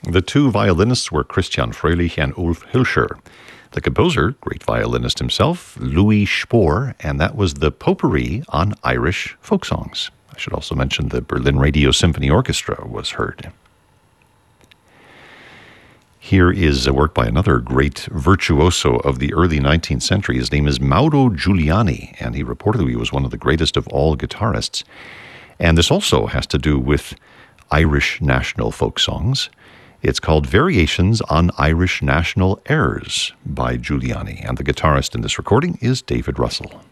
The two violinists were Christian Freilich and Ulf Hilscher. The composer, great violinist himself, Louis Spohr, and that was the Potpourri on Irish folk songs. I should also mention the Berlin Radio Symphony Orchestra was heard. Here is a work by another great virtuoso of the early 19th century. His name is Mauro Giuliani, and he reportedly was one of the greatest of all guitarists. And this also has to do with Irish national folk songs. It's called Variations on Irish National Airs by Giuliani, and the guitarist in this recording is David Russell.